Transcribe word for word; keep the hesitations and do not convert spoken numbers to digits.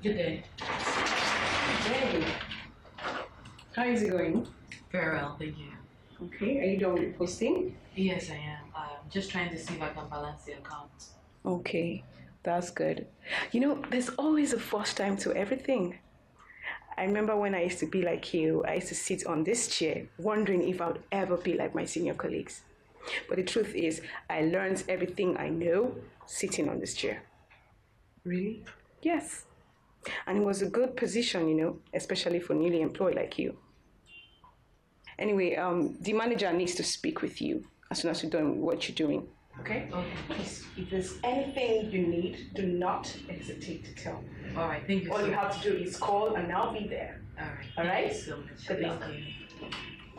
Good day. Hey, how is it going? Very well, thank you. Okay, are you done with posting? Yes, I am. I'm just trying to see if I can balance the account. Okay, that's good. You know, there's always a first time to everything. I remember when I used to be like you, I used to sit on this chair wondering if I would ever be like my senior colleagues. But the truth is, I learned everything I know sitting on this chair. Really? Yes. And it was a good position, you know, especially for newly employed like you. Anyway, um, the manager needs to speak with you as soon as you're done with what you're doing. Okay? Okay. Please, if there's anything you need, do not hesitate to tell me. All right, thank you All so you much. have to do is call and I'll be there. All right. All right? Thank you so much. Good Thank luck. you.